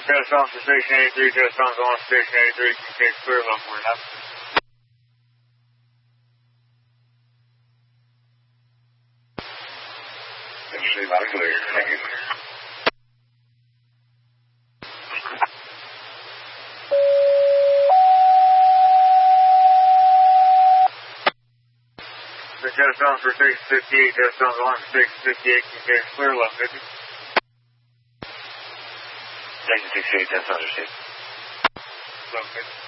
Test on for station 83, test on station 83, communication clear, level 49. Interesting, loud and clear. Thank you. The test on for station 58, test on station 58, communication clear, level 50. Station 68, test on, received. Level 50.